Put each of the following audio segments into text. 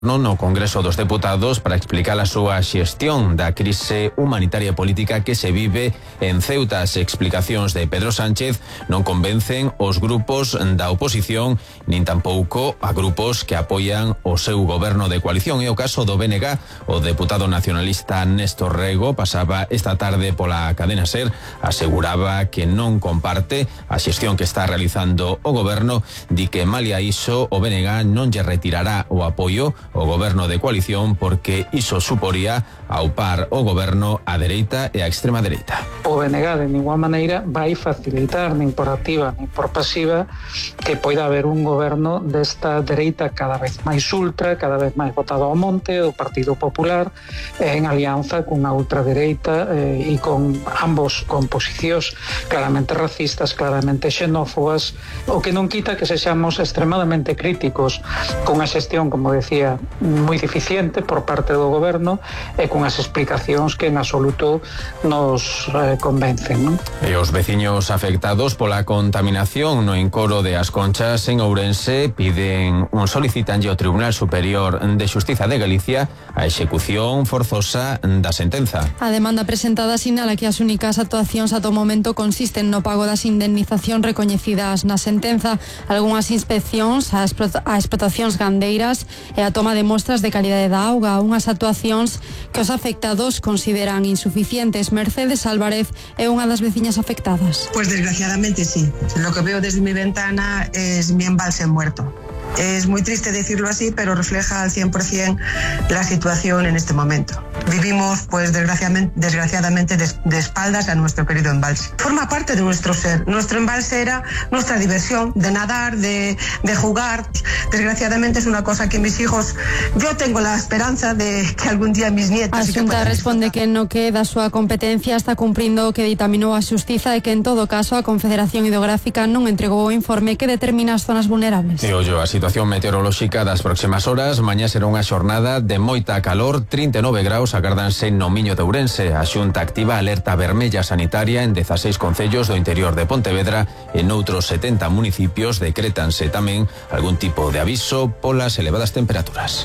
no Congreso dos Deputados para explicar a súa xestión da crise humanitaria e política que se vive en Ceuta. As explicacións de Pedro Sánchez non convencen os grupos da oposición nin tampouco a grupos que apoian o seu goberno de coalición. É o caso do BNG. O deputado nacionalista Néstor Rego pasaba esta tarde pola cadena SER, aseguraba que non comparte a xestión que está realizando o goberno, di que malia iso o BNG non lle retirará o apoio o goberno de coalición porque iso suporía aupar o goberno á dereita e á extrema dereita. O BNG de ninguna maneira vai facilitar, nin por activa nin por pasiva, que poida haber un goberno desta dereita cada vez máis ultra, cada vez máis botado ao monte, do Partido Popular, en alianza cunha ultradereita e con ambos con posicións claramente racistas, claramente xenófobas, o que non quita que sexamos extremadamente críticos con a xestión, como decía, moi deficiente por parte do goberno e con as explicacións que en absoluto nos convencen, non? E os veciños afectados pola contaminación no encoro de As Conchas en Ourense solicitanlle ao Tribunal Superior de Xustiza de Galicia a execución forzosa da sentenza. A demanda presentada sinala que as únicas actuacións ata o momento consisten no pago das indemnizacións recoñecidas na sentenza, algunhas inspeccións a explotacións gandeiras e a toma de mostras de calidade da auga, unhas actuacións que os afectados consideran insuficientes. Mercedes Álvarez é unha das veciñas afectadas. Pues desgraciadamente sí. Lo que veo desde mi ventana es mi embalse muerto. Es muy triste decirlo así, pero refleja al 100% la situación en este momento. Vivimos, pues desgraciadamente, de espaldas a nuestro querido embalse. Forma parte de nuestro ser. Nuestro embalse era nuestra diversión, de nadar, de jugar. Desgraciadamente es una cosa que mis hijos, yo tengo la esperanza de que algún día mis nietas... A Xunta responde que no que da súa competencia está cumprindo o que ditaminou a Xustiza e que en todo caso a Confederación Hidrográfica non entregou o informe que determina as zonas vulnerables. E ollo, a situación meteorolóxica das próximas horas. Mañá será unha xornada de moita calor, 39 graus agárdanse no Miño de Ourense. A Xunta activa alerta vermella sanitaria en 16 concellos do interior de Pontevedra e noutros 70 municipios decrétanse tamén algún tipo de aviso polas elevadas temperaturas.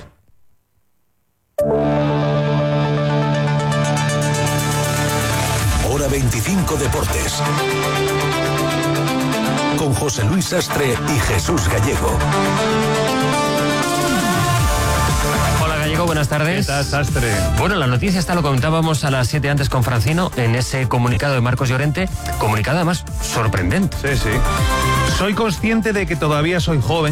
Hora 25 Deportes con José Luis Sastre y Jesús Gallego. Hola Gallego, buenas tardes. ¿Qué tal, Sastre? Bueno, la noticia esta lo comentábamos a las 7 antes con Francino en ese comunicado de Marcos Llorente, comunicado además sorprendente. Sí, sí. Soy consciente de que todavía soy joven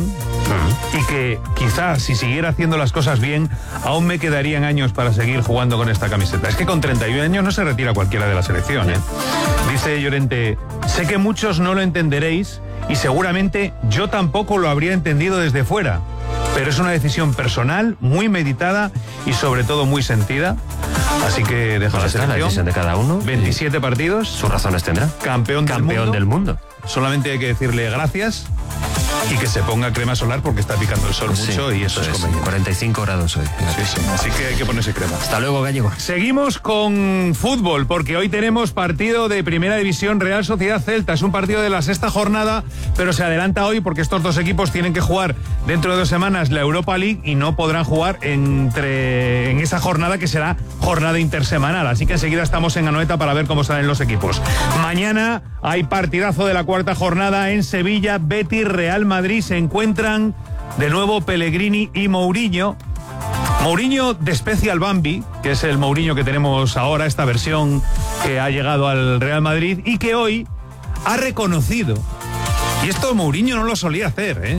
y que quizás si siguiera haciendo las cosas bien aún me quedarían años para seguir jugando con esta camiseta. Es que con 31 años no se retira cualquiera de la selección, ¿eh? Dice Llorente, sé que muchos no lo entenderéis y seguramente yo tampoco lo habría entendido desde fuera, pero es una decisión personal, muy meditada y sobre todo muy sentida. Así que dejo la selección. La decisión de cada uno. 27 partidos. Sus razones tendrá. Campeón del mundo. Solamente hay que decirle gracias y que se ponga crema solar porque está picando el sol mucho y eso es conveniente. 45 grados hoy. Sí. Así que hay que ponerse crema. Hasta luego, Gallego. Seguimos con fútbol porque hoy tenemos partido de Primera División Real Sociedad Celta. Es un partido de la sexta jornada, pero se adelanta hoy porque estos dos equipos tienen que jugar dentro de 2 semanas la Europa League y no podrán jugar en esa jornada que será jornada intersemanal. Así que enseguida estamos en Anoeta para ver cómo salen los equipos. Mañana hay partidazo de la cuarta jornada en Sevilla. Betis, Real Madrid, se encuentran de nuevo Pellegrini y Mourinho. Mourinho desprecia al Bambi, que es el Mourinho que tenemos ahora, esta versión que ha llegado al Real Madrid y que hoy ha reconocido, y esto Mourinho no lo solía hacer,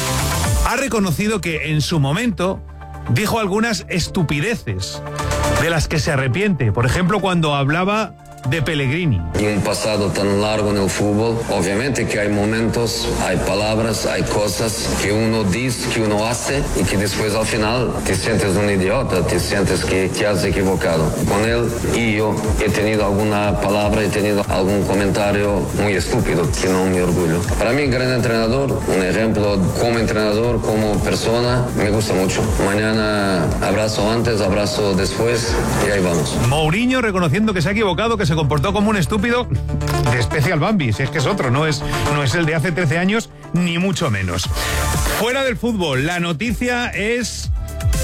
ha reconocido que en su momento dijo algunas estupideces de las que se arrepiente. Por ejemplo, cuando hablaba de Pellegrini. Y un pasado tan largo en el fútbol, obviamente que hay momentos, hay palabras, hay cosas que uno dice, que uno hace y que después al final te sientes un idiota, te sientes que te has equivocado. Con él y yo he tenido alguna palabra, he tenido algún comentario muy estúpido que no me orgullo. Para mí, gran entrenador, un ejemplo como entrenador, como persona, me gusta mucho. Mañana abrazo antes, abrazo después y ahí vamos. Mourinho reconociendo que se ha equivocado, que se comportó como un estúpido, de especial Bambi, si es que es otro, no es el de hace 13 años, ni mucho menos. Fuera del fútbol, la noticia es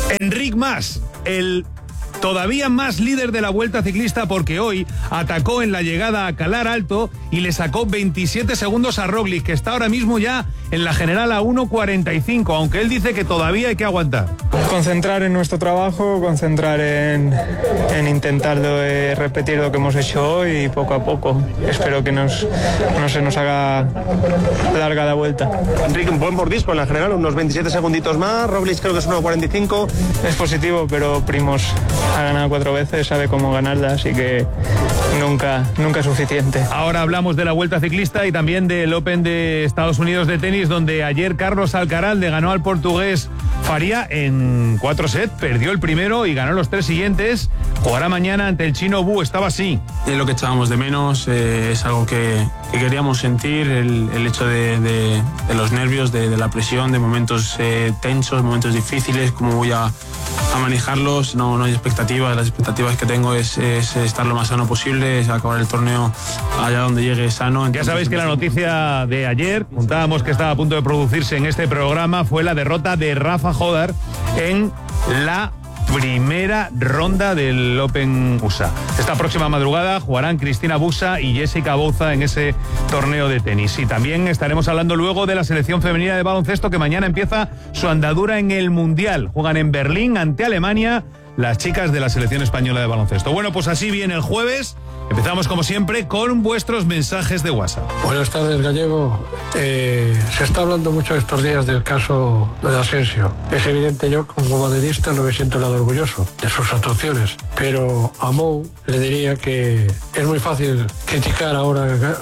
Enric Mas, el todavía más líder de la Vuelta Ciclista, porque hoy atacó en la llegada a Calar Alto y le sacó 27 segundos a Roglic, que está ahora mismo ya en la general a 1:45, aunque él dice que todavía hay que aguantar. Concentrar en nuestro trabajo, concentrar en intentar repetir lo que hemos hecho hoy y poco a poco. Espero que no se nos haga larga la vuelta. Enrique, un buen bordisco en la general, unos 27 segunditos más. Roglic creo que es 1:45. Es positivo, pero Primož ha ganado 4 veces, sabe cómo ganarla, así que nunca es suficiente. Ahora hablamos de la Vuelta Ciclista y también del Open de Estados Unidos de tenis, donde ayer Carlos Alcaraz le ganó al portugués Faria en 4 sets, perdió el primero y ganó los 3 siguientes. Jugará mañana ante el chino Wu. Estaba así. Es lo que echábamos de menos, es algo que queríamos sentir, el hecho de los nervios, de la presión, de momentos tensos, momentos difíciles, cómo voy a manejarlos. No hay expectativas, las expectativas que tengo es estar lo más sano posible, es acabar el torneo allá donde llegue sano. Entonces, ya sabéis que la noticia de ayer, contábamos que estaba a punto de producirse en este programa, fue la derrota de Rafa Jodar en la primera ronda del Open USA. Esta próxima madrugada jugarán Cristina Busa y Jessica Bouza en ese torneo de tenis. Y también estaremos hablando luego de la selección femenina de baloncesto, que mañana empieza su andadura en el Mundial. Juegan en Berlín ante Alemania las chicas de la selección española de baloncesto. Bueno, pues así viene el jueves. Empezamos como siempre con vuestros mensajes de WhatsApp. Buenas tardes, Gallego. Se está hablando mucho estos días del caso de Asensio. Es evidente, yo como madridista no me siento nada orgulloso de sus actuaciones, pero a Mou le diría que es muy fácil criticar ahora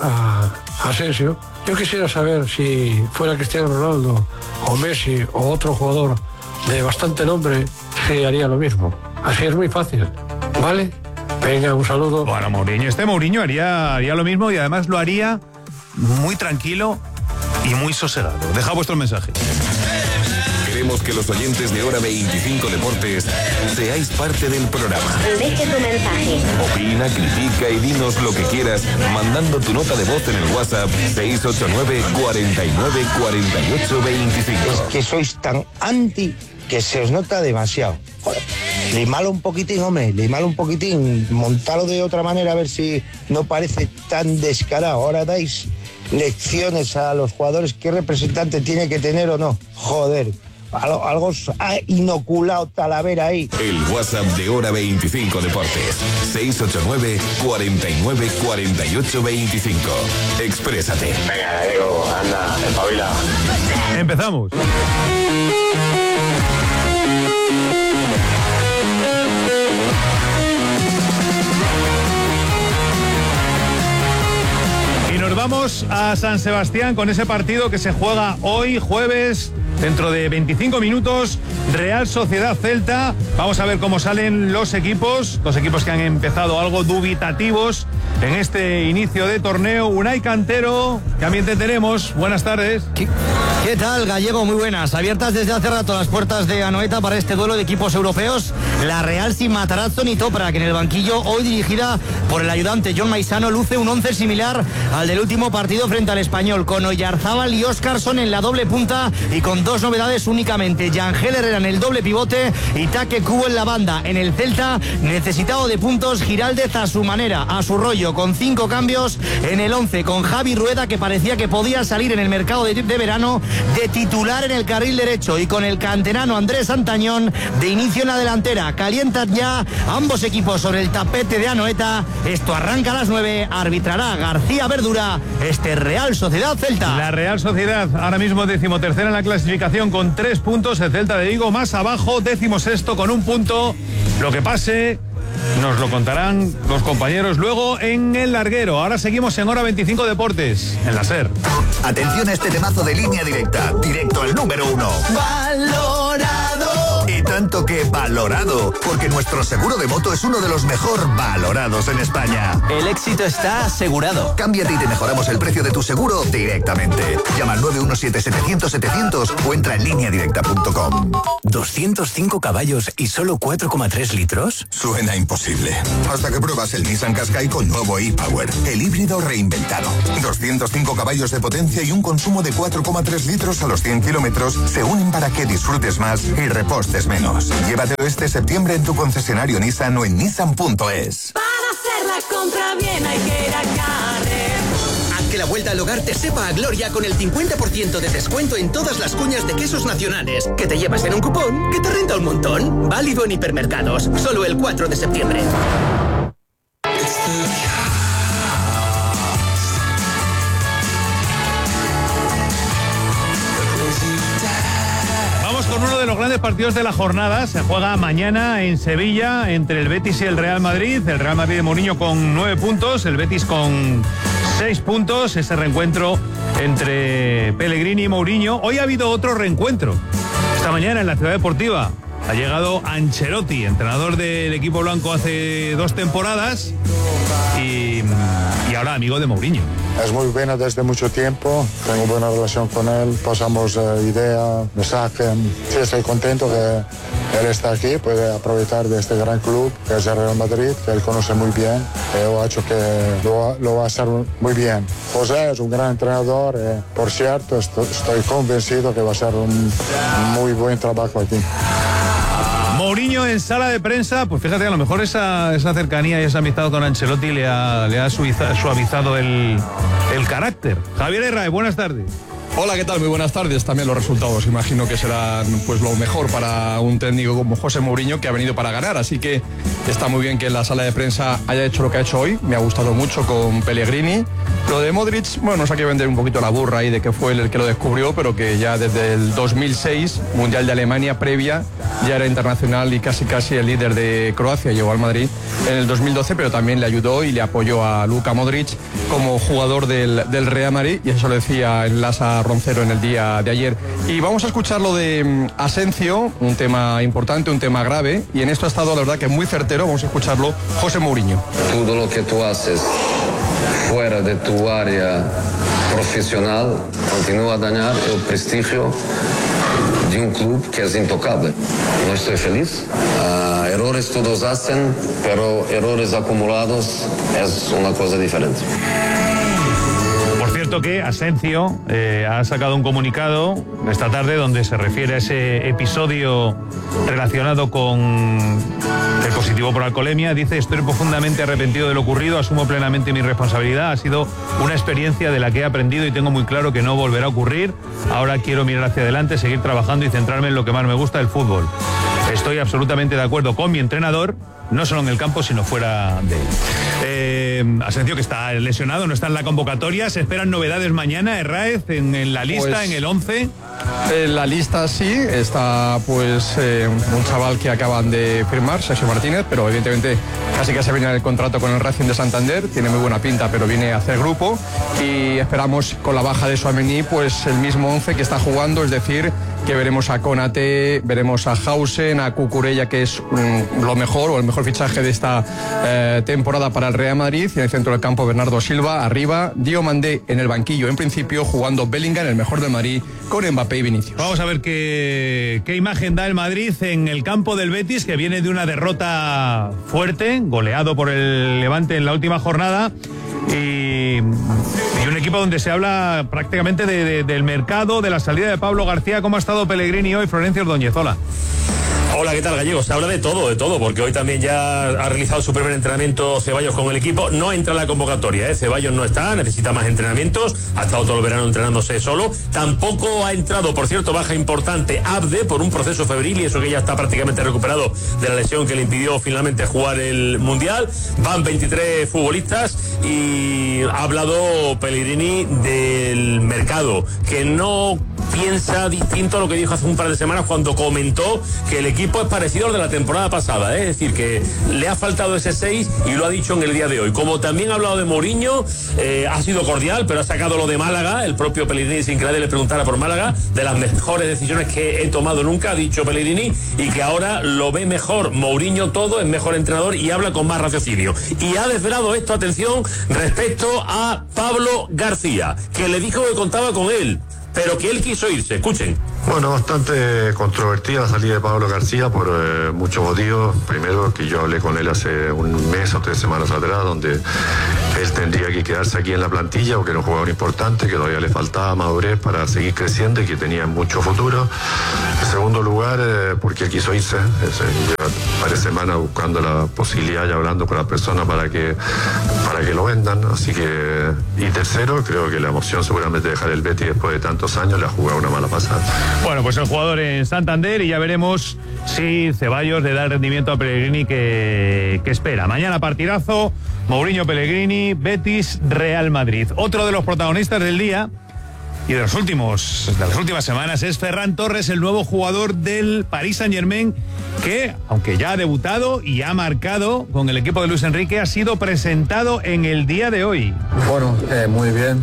a Asensio. Yo quisiera saber si fuera Cristiano Ronaldo o Messi o otro jugador de bastante nombre, si haría lo mismo. Así es muy fácil, ¿vale? Venga, un saludo. Bueno, Mourinho haría lo mismo, y además lo haría muy tranquilo y muy sosegado. Deja vuestro mensaje. Queremos que los oyentes de Hora 25 Deportes seáis parte del programa. Deje tu mensaje. Opina, critica y dinos lo que quieras mandando tu nota de voz en el WhatsApp 689 49 48 25. Es que sois tan anti que se os nota demasiado. Joder, limalo un poquitín, hombre, limalo un poquitín, montalo de otra manera a ver si no parece tan descarado. Ahora dais lecciones a los jugadores qué representante tiene que tener o no. Joder, algo ha inoculado Talavera ahí. El WhatsApp de Hora 25 Deportes 689 49 48 25. Exprésate. Venga, Diego, anda, espabila. Empezamos. Y nos vamos a San Sebastián con ese partido que se juega hoy, jueves, dentro de 25 minutos, Real Sociedad Celta. Vamos a ver cómo salen los equipos que han empezado algo dubitativos en este inicio de torneo. Unai Cantero, ¿qué ambiente tenemos? Buenas tardes. ¿Qué tal, Gallego? Muy buenas. Abiertas desde hace rato las puertas de Anoeta para este duelo de equipos europeos. La Real sin Matarazzo ni Toprak en el banquillo, hoy dirigida por el ayudante John Maisano, luce un 11 similar al del último partido frente al Español, con Oyarzábal y Óscarson en la doble punta y con dos novedades únicamente: Yangel Herrera en el doble pivote y Taque Cubo en la banda. En el Celta, necesitado de puntos, Giraldez a su manera, a su rollo, con 5 cambios en el 11, con Javi Rueda, que parecía que podía salir en el mercado de verano de titular en el carril derecho, y con el canterano Andrés Antañón de inicio en la delantera. Calientan ya ambos equipos sobre el tapete de Anoeta. Esto arranca a las 9, arbitrará García Verdura, este Real Sociedad Celta. La Real Sociedad ahora mismo 13ª en la clasificación con 3 puntos, el Celta de Vigo más abajo 16º con 1 punto. Lo que pase nos lo contarán los compañeros luego en el larguero. Ahora seguimos en Hora 25 Deportes, en la SER. Atención a este temazo de Línea Directa, directo al número 1. ¡Valorado! Y tanto que valorado, porque nuestro seguro de moto es uno de los mejor valorados en España. El éxito está asegurado. Cámbiate y te mejoramos el precio de tu seguro directamente. Llama al 917-700-700 o entra en lineadirecta.com. ¿205 caballos y solo 4,3 litros? Suena imposible. Hasta que pruebas el Nissan Qashqai con nuevo e-Power, el híbrido reinventado. 205 caballos de potencia y un consumo de 4,3 litros a los 100 kilómetros se unen para que disfrutes más y repostes menos. Dinos. Llévatelo este septiembre en tu concesionario Nissan o en nissan.es. Para hacer la compra bien hay que ir a Carrefour. Haz que la vuelta al hogar te sepa a gloria con el 50% de descuento en todas las cuñas de quesos nacionales, que te llevas en un cupón que te renta un montón. Válido en hipermercados, solo el 4 de septiembre. Con uno de los grandes partidos de la jornada. Se juega mañana en Sevilla entre el Betis y el Real Madrid. El Real Madrid de Mourinho con 9 puntos, el Betis con 6 puntos. Ese reencuentro entre Pellegrini y Mourinho. Hoy ha habido otro reencuentro. Esta mañana en la Ciudad Deportiva ha llegado Ancelotti, entrenador del equipo blanco hace 2 temporadas y ahora amigo de Mourinho. Es muy bueno desde mucho tiempo, tengo buena relación con él, pasamos ideas, mensajes. Sí, estoy contento que él está aquí, puede aprovechar de este gran club que es el Real Madrid, que él conoce muy bien. Yo he hecho que lo va a hacer muy bien. José es un gran entrenador, por cierto, estoy convencido que va a ser un muy buen trabajo aquí. Mourinho en sala de prensa, pues fíjate, a lo mejor esa cercanía y esa amistad con Ancelotti le ha suavizado el carácter. Javier Herrera, buenas tardes. Hola, ¿qué tal? Muy buenas tardes. También los resultados imagino que serán pues lo mejor para un técnico como José Mourinho, que ha venido para ganar, así que está muy bien que en la sala de prensa haya hecho lo que ha hecho hoy. Me ha gustado mucho con Pellegrini. Lo de Modric, bueno, nos hay que vender un poquito la burra ahí de que fue él el que lo descubrió, pero que ya desde el 2006, Mundial de Alemania previa, ya era internacional y casi el líder de Croacia. Llegó al Madrid en el 2012, pero también le ayudó y le apoyó a Luka Modric como jugador del Real Madrid, y eso lo decía en Lasa Roncero en el día de ayer. Y vamos a escuchar lo de Asensio, un tema importante, un tema grave, y en esto ha estado la verdad que muy certero. Vamos a escucharlo José Mourinho. Todo lo que tú haces fuera de tu área profesional continúa a dañar el prestigio de un club que es intocable. No estoy feliz. Errores todos hacen, pero errores acumulados es una cosa diferente. Por cierto que Asensio ha sacado un comunicado esta tarde donde se refiere a ese episodio relacionado con el positivo por alcoholemia. Dice: estoy profundamente arrepentido de lo ocurrido, asumo plenamente mi responsabilidad, ha sido una experiencia de la que he aprendido y tengo muy claro que no volverá a ocurrir. Ahora quiero mirar hacia adelante, seguir trabajando y centrarme en lo que más me gusta, el fútbol. Estoy absolutamente de acuerdo con mi entrenador, no solo en el campo, sino fuera de él. Asensio, que está lesionado, no está en la convocatoria. ¿Se esperan novedades mañana, Herráez, en la lista, pues, en el 11? En la lista sí, está pues un chaval que acaban de firmar, Sergio Martínez, pero evidentemente casi que se viene el contrato con el Racing de Santander, tiene muy buena pinta, pero viene a hacer grupo, y esperamos con la baja de Tchouaméni pues el mismo 11 que está jugando, es decir, que veremos a Konaté, veremos a Hausen, a Cucurella, que es lo mejor o el mejor fichaje de esta temporada para el Real Madrid, y en el centro del campo Bernardo Silva, arriba Diomandé en el banquillo, en principio jugando Bellingham, el mejor del Madrid, con Mbappé y Vinicius. Vamos a ver qué imagen da el Madrid en el campo del Betis, que viene de una derrota fuerte, goleado por el Levante en la última jornada, y un equipo donde se habla prácticamente del mercado, de la salida de Pablo García. ¿Cómo ha estado Pellegrini hoy? Florencio Ordóñez, hola. Hola, ¿qué tal, Gallego? Se habla de todo, porque hoy también ya ha realizado su primer entrenamiento Ceballos con el equipo. No entra en la convocatoria, Ceballos no está, necesita más entrenamientos, ha estado todo el verano entrenándose solo. Tampoco ha entrado, por cierto, baja importante, Abde, por un proceso febril, y eso que ya está prácticamente recuperado de la lesión que le impidió finalmente jugar el Mundial. Van 23 futbolistas y ha hablado Pellegrini del mercado, que no piensa distinto a lo que dijo hace un par de semanas cuando comentó que el equipo es parecido al de la temporada pasada, es decir, que le ha faltado ese 6 y lo ha dicho en el día de hoy. Como también ha hablado de Mourinho, ha sido cordial, pero ha sacado lo de Málaga, el propio Pellegrini, sin que nadie le preguntara por Málaga, de las mejores decisiones que he tomado nunca, ha dicho Pellegrini, y que ahora lo ve mejor Mourinho todo, es mejor entrenador y habla con más raciocinio. Y ha desvelado esto, atención, respecto a Pablo García, que le dijo que contaba con él, pero que él quiso irse. Escuchen. Bueno, bastante controvertida la salida de Pablo García por muchos motivos. Primero, que yo hablé con él hace un mes o 3 semanas atrás, donde él tendría que quedarse aquí en la plantilla porque era un jugador importante, que todavía le faltaba madurez para seguir creciendo y que tenía mucho futuro. En segundo lugar, porque él quiso irse. Lleva varias semanas buscando la posibilidad y hablando con las personas para que lo vendan. Así que, y tercero, creo que la emoción seguramente de dejar el Betis después de tantos años le ha jugado una mala pasada. Bueno, pues el jugador en Santander y ya veremos si Ceballos le da el rendimiento a Pellegrini que espera. Mañana partidazo, Mourinho Pellegrini, Betis Real Madrid. Otro de los protagonistas del día y de las últimas semanas es Ferran Torres, el nuevo jugador del Paris Saint-Germain, que, aunque ya ha debutado y ha marcado con el equipo de Luis Enrique, ha sido presentado en el día de hoy. Bueno, muy bien.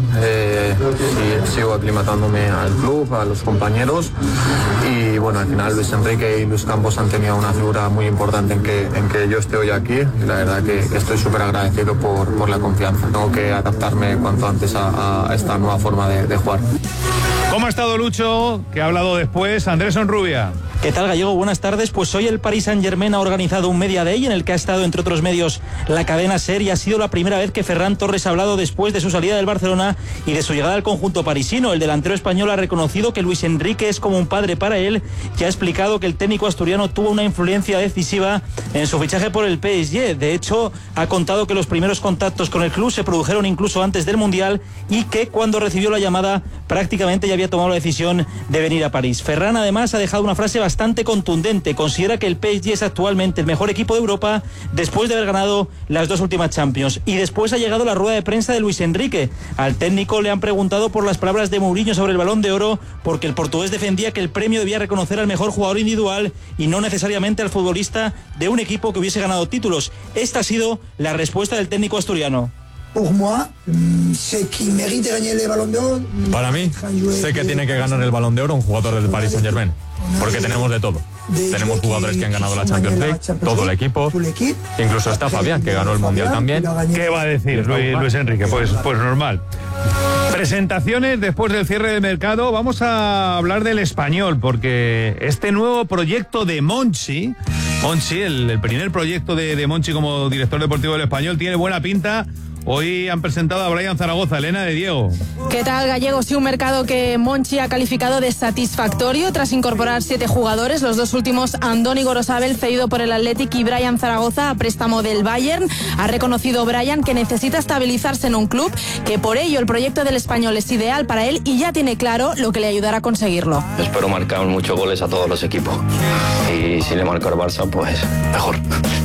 Sigo aclimatándome al club, a los compañeros. Y bueno, al final Luis Enrique y Luis Campos han tenido una figura muy importante en que yo esté hoy aquí. Y la verdad que estoy súper agradecido por la confianza. Tengo que adaptarme cuanto antes a esta nueva forma de jugar. ¿Cómo ha estado Lucho? Que ha hablado después Andrés Onrubia. ¿Qué tal, Gallego? Buenas tardes. Pues hoy el Paris Saint-Germain ha organizado un Media Day en el que ha estado, entre otros medios, la cadena SER, y ha sido la primera vez que Ferran Torres ha hablado después de su salida del Barcelona y de su llegada al conjunto parisino. El delantero español ha reconocido que Luis Enrique es como un padre para él y ha explicado que el técnico asturiano tuvo una influencia decisiva en su fichaje por el PSG. De hecho, ha contado que los primeros contactos con el club se produjeron incluso antes del Mundial y que cuando recibió la llamada prácticamente ya había tomado la decisión de venir a París. Ferran además ha dejado una frase bastante contundente. Considera que el PSG es actualmente el mejor equipo de Europa después de haber ganado las 2 últimas Champions. Y después ha llegado la rueda de prensa de Luis Enrique. Al técnico le han preguntado por las palabras de Mourinho sobre el Balón de Oro, porque el portugués defendía que el premio debía reconocer al mejor jugador individual y no necesariamente al futbolista de un equipo que hubiese ganado títulos. Esta ha sido la respuesta del técnico asturiano. Para mí, sé que tiene que ganar el Balón de Oro un jugador del Paris Saint-Germain, porque tenemos de todo. Tenemos jugadores que han ganado la Champions League, todo el equipo, incluso está Fabián, que ganó el Mundial también. ¿Qué va a decir Luis Enrique? Pues normal. Presentaciones después del cierre del mercado. Vamos a hablar del Español, porque este nuevo proyecto de Monchi, el primer proyecto de Monchi como director deportivo del Español, tiene buena pinta. Hoy han presentado a Brian Zaragoza. Elena de Diego. ¿Qué tal, Gallego? Sí, un mercado que Monchi ha calificado de satisfactorio tras incorporar 7 jugadores, los 2 últimos Andoni Gorosabel, cedido por el Athletic, y Brian Zaragoza, a préstamo del Bayern. Ha reconocido Brian que necesita estabilizarse en un club, que por ello el proyecto del Español es ideal para él y ya tiene claro lo que le ayudará a conseguirlo. Espero marcar muchos goles a todos los equipos y si le marco al Barça, pues mejor.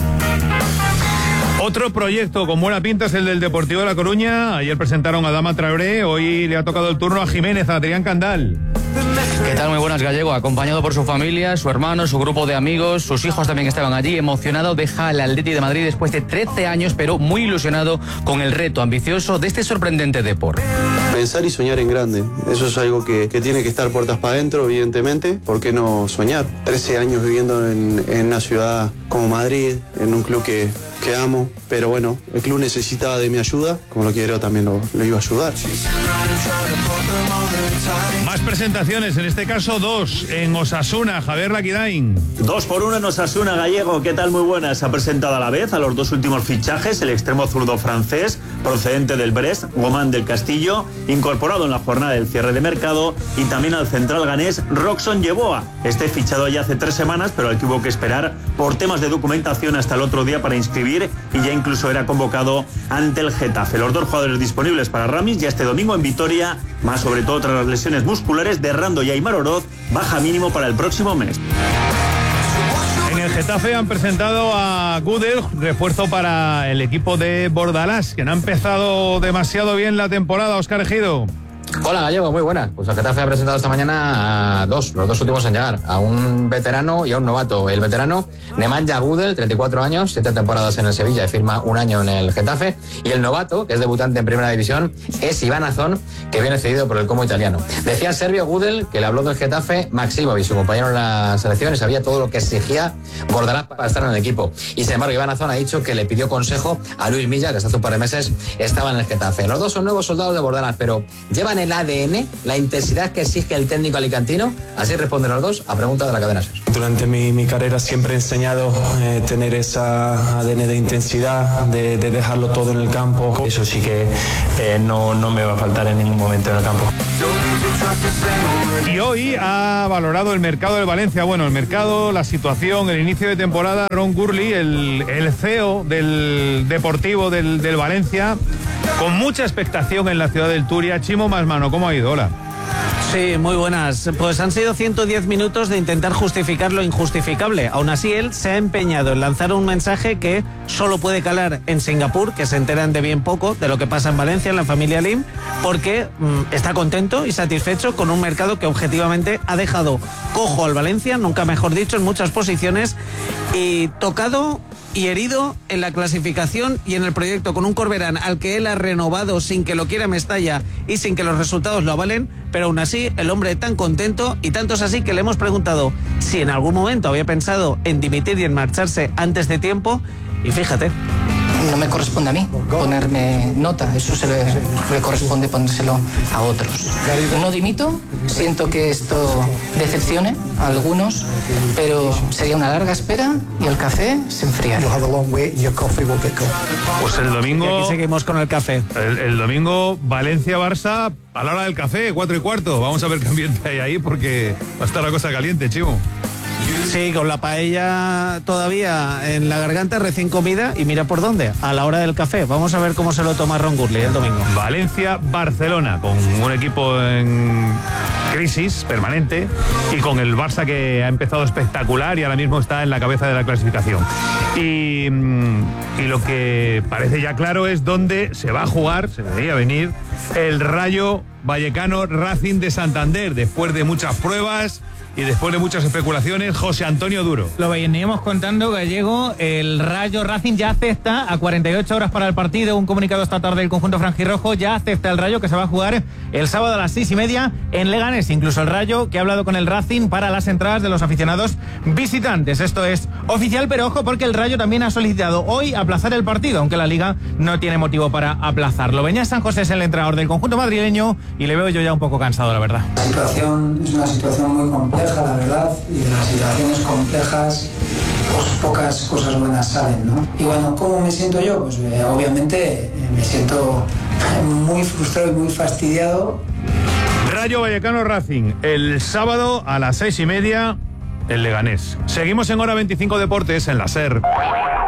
Otro proyecto con buena pinta es el del Deportivo de La Coruña. Ayer presentaron a Adama Traoré, hoy le ha tocado el turno a Jiménez, a Adrián Candal. ¿Qué tal? Muy buenas, Gallego. Acompañado por su familia, su hermano, su grupo de amigos, sus hijos también estaban allí. Emocionado, deja al Atleti de Madrid después de 13 años, pero muy ilusionado con el reto ambicioso de este sorprendente deporte. Pensar y soñar en grande, eso es algo que tiene que estar puertas para adentro, evidentemente. ¿Por qué no soñar? 13 años viviendo en una ciudad como Madrid, en un club que amo, pero bueno, el club necesitaba de mi ayuda, como lo quiero también lo iba a ayudar. Más presentaciones, en este caso 2 en Osasuna. Javier Laquidain. 2-1 en Osasuna, Gallego. ¿Qué tal? Muy buenas. Ha presentado a la vez a los 2 últimos fichajes, el extremo zurdo francés procedente del Brest, Gomán del Castillo, incorporado en la jornada del cierre de mercado, y también al central ganés Roxon Yeboah. Este fichado ya hace 3 semanas, pero al que hubo que esperar por temas de documentación hasta el otro día para inscribir, y ya incluso era convocado ante el Getafe. Los 2 jugadores disponibles para Ramis ya este domingo en Vitoria, más sobre todo tras las lesiones musculares de Rando y Aimar Oroz, baja mínimo para el próximo mes. En el Getafe han presentado a Gudel, refuerzo para el equipo de Bordalás, que no ha empezado demasiado bien la temporada. Óscar Ejido. Hola, Gallego, muy buenas. Pues el Getafe ha presentado esta mañana a los 2 últimos en llegar, a un veterano y a un novato. El veterano, Nemanja Gudel, 34 años, 7 temporadas en el Sevilla y firma 1 año en el Getafe. Y el novato, que es debutante en Primera División, es Iván Azón, que viene cedido por el Como italiano. Decía el serbio Gudel que le habló del Getafe Maximovic, su compañero en la selección, y sabía todo lo que exigía Bordalás para estar en el equipo. Y sin embargo, Iván Azón ha dicho que le pidió consejo a Luis Milla, que hasta hace un par de meses estaba en el Getafe. Los 2 son nuevos soldados de Bordalás, pero llevan llevan el ADN, la intensidad que exige el técnico alicantino? Así responden los dos a pregunta de la cadena SER. Durante mi carrera siempre he enseñado tener esa ADN de intensidad, de dejarlo todo en el campo. Eso sí que no me va a faltar en ningún momento en el campo. Y hoy ha valorado el mercado del Valencia. Bueno, el mercado, la situación, el inicio de temporada. Ron Gurley, el CEO del Deportivo del Valencia, con mucha expectación en la ciudad del Turia. Chimo Masmano, ¿cómo ha ido? Hola. Sí, muy buenas. Pues han sido 110 minutos de intentar justificar lo injustificable. Aún así, él se ha empeñado en lanzar un mensaje que solo puede calar en Singapur, que se enteran de bien poco de lo que pasa en Valencia, en la familia Lim, porque está contento y satisfecho con un mercado que objetivamente ha dejado cojo al Valencia, nunca mejor dicho, en muchas posiciones, y tocado y herido en la clasificación y en el proyecto, con un Corberán al que él ha renovado sin que lo quiera Mestalla y sin que los resultados lo avalen, pero aún así el hombre tan contento, y tanto es así que le hemos preguntado si en algún momento había pensado en dimitir y en marcharse antes de tiempo, y fíjate. No me corresponde a mí ponerme nota, eso se le corresponde ponérselo a otros. No dimito, siento que esto decepcione a algunos, pero sería una larga espera y el café se enfriará. Pues el domingo... Y aquí seguimos con el café. El domingo Valencia-Barça a la hora del café, 4:15. Vamos a ver qué ambiente hay ahí, porque va a estar la cosa caliente, Chimo. Sí, con la paella todavía en la garganta, recién comida, y mira por dónde, a la hora del café. Vamos a ver cómo se lo toma Ron Gurley el domingo. Valencia-Barcelona, con un equipo en crisis permanente y con el Barça que ha empezado espectacular y ahora mismo está en la cabeza de la clasificación. Y lo que parece ya claro es dónde se va a jugar, se debería venir, el Rayo Vallecano Racing de Santander, después de muchas pruebas y después de muchas especulaciones. José Antonio Duro. Lo veníamos contando, Gallego. El Rayo Racing ya acepta a 48 horas para el partido. Un comunicado esta tarde del conjunto franjirrojo. Ya acepta el Rayo, que se va a jugar el sábado a las 6:30 en Leganés. Incluso el Rayo, que ha hablado con el Racing para las entradas de los aficionados visitantes. Esto es oficial, pero ojo, porque el Rayo también ha solicitado hoy aplazar el partido, aunque la Liga no tiene motivo para aplazarlo. Beñat San José es el entrenador del conjunto madrileño y le veo yo ya un poco cansado, la verdad. La situación es una situación muy compleja, la verdad, y de las situaciones complejas pues pocas cosas buenas salen, ¿no? Y bueno, ¿cómo me siento yo? Pues obviamente me siento muy frustrado y muy fastidiado. Rayo Vallecano Racing, el sábado a las 6:30 en Leganés. Seguimos en Hora 25 Deportes en la SER.